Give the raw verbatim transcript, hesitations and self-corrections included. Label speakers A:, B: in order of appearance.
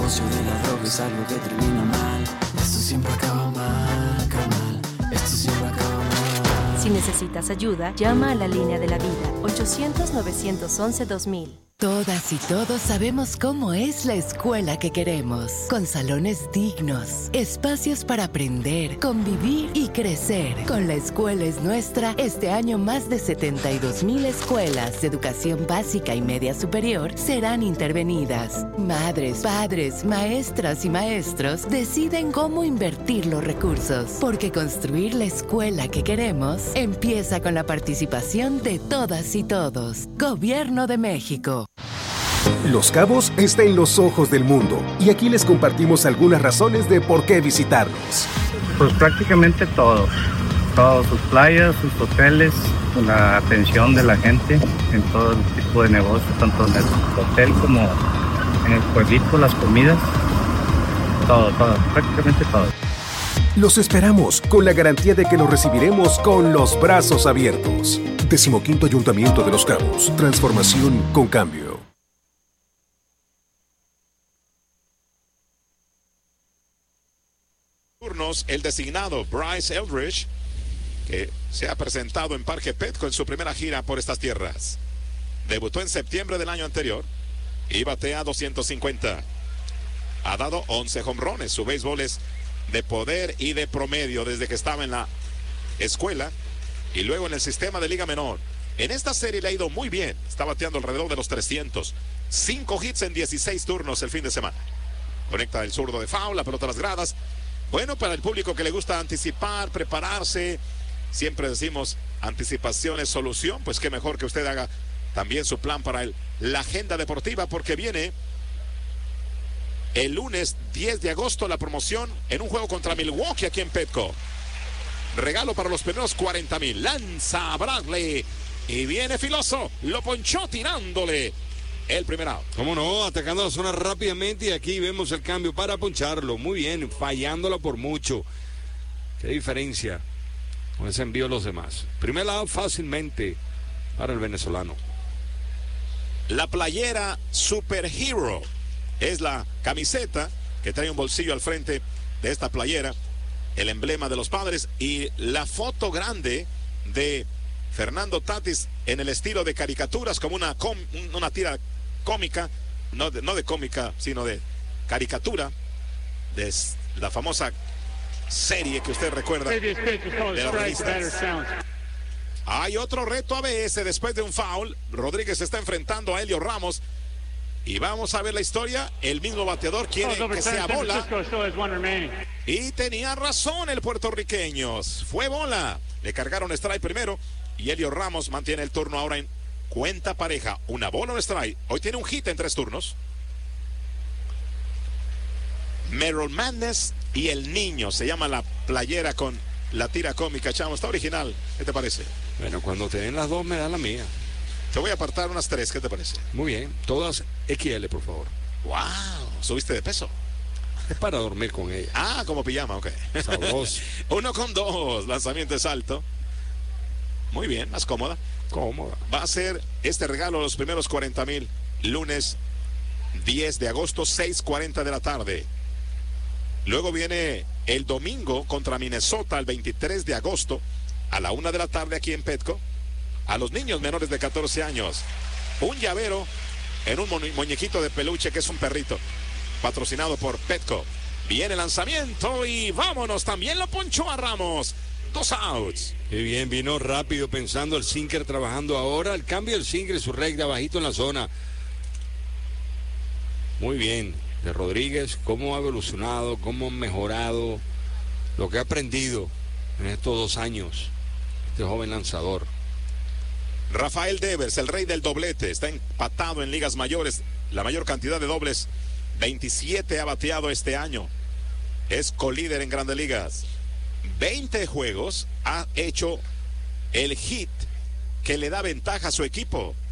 A: negocio de la droga es algo que termina mal. Esto siempre acaba mal, carnal. Esto siempre acaba mal.
B: Si necesitas ayuda, llama a la línea de la vida, ochocientos, novecientos once, dos mil.
C: Todas y todos sabemos cómo es la escuela que queremos, con salones dignos, espacios para aprender, convivir y crecer. Con La Escuela es Nuestra, este año más de setenta y dos mil escuelas de educación básica y media superior serán intervenidas. Madres, padres, maestras y maestros deciden cómo invertir los recursos, porque construir la escuela que queremos empieza con la participación de todas y todos. Gobierno de México.
D: Los Cabos está en los ojos del mundo y aquí les compartimos algunas razones de por qué visitarnos.
E: Pues prácticamente todo, todas sus playas, sus hoteles, la atención de la gente en todo el tipo de negocios, tanto en el hotel como en el pueblito, las comidas, todo, todo, prácticamente todo.
D: Los esperamos con la garantía de que los recibiremos con los brazos abiertos. Decimoquinto Ayuntamiento de Los Cabos, transformación con cambio.
F: El designado Bryce Eldridge, que se ha presentado en Parque Petco en su primera gira por estas tierras. Debutó en septiembre del año anterior y batea doscientos cincuenta. Ha dado once jonrones. Su béisbol es de poder y de promedio desde que estaba en la escuela y luego en el sistema de Liga Menor. En esta serie le ha ido muy bien. Está bateando alrededor de los trescientos. Cinco hits en dieciséis turnos el fin de semana. Conecta el zurdo de foul, la pelota a las gradas. Bueno, para el público que le gusta anticipar, prepararse, siempre decimos anticipación es solución, pues qué mejor que usted haga también su plan para el, la agenda deportiva, porque viene el lunes diez de agosto la promoción en un juego contra Milwaukee aquí en Petco. Regalo para los primeros cuarenta mil. Lanza Bradley y viene filoso, lo ponchó tirándole el primer out.
G: Cómo no, atacando la zona rápidamente y aquí vemos el cambio para poncharlo. Muy bien, fallándola por mucho. Qué diferencia con ese envío a los demás. Primer out fácilmente para el venezolano.
F: La playera Super Hero es la camiseta que trae un bolsillo al frente de esta playera, el emblema de los Padres y la foto grande de Fernando Tatis en el estilo de caricaturas, como una, com, una tira cómica, no de, no de cómica, sino de caricatura, de la famosa serie que usted recuerda de las revistas. Hay otro reto a B S después de un foul. Rodríguez está enfrentando a Elio Ramos y vamos a ver la historia. El mismo bateador quiere que sea bola y tenía razón el puertorriqueño, fue bola. Le cargaron strike primero y Elio Ramos mantiene el turno ahora en cuenta pareja, una bola, un strike. Hoy tiene un hit en tres turnos. Merrill Madness y el niño, se llama la playera con la tira cómica, chamo. Está original, ¿qué te parece?
G: Bueno, cuando te den las dos me da la mía.
F: Te voy a apartar unas tres, ¿qué te parece?
G: Muy bien, todas equis ele, por favor.
F: Wow, subiste de peso.
G: Es para dormir con ella.
F: Ah, como pijama, ok.
G: Sabroso.
F: Uno con dos, lanzamiento de salto. Muy bien, más cómoda.
G: Cómoda.
F: Va a ser este regalo los primeros cuarenta mil, lunes diez de agosto, seis cuarenta de la tarde. Luego viene el domingo contra Minnesota el veintitrés de agosto a la una de la tarde aquí en Petco. A los niños menores de catorce años, un llavero en un muñequito de peluche que es un perrito, patrocinado por Petco. Viene el lanzamiento y vámonos, también lo ponchó a Ramos. Dos outs.
G: Qué bien, vino rápido pensando el sinker trabajando ahora. El cambio del sinker, su recta bajito en la zona. Muy bien, de Rodríguez, cómo ha evolucionado, cómo ha mejorado, lo que ha aprendido en estos dos años, este joven lanzador.
F: Rafael Devers, el rey del doblete, está empatado en ligas mayores, la mayor cantidad de dobles, veintisiete ha bateado este año, es colíder en grandes ligas. veinte juegos ha hecho el hit que le da ventaja a su equipo.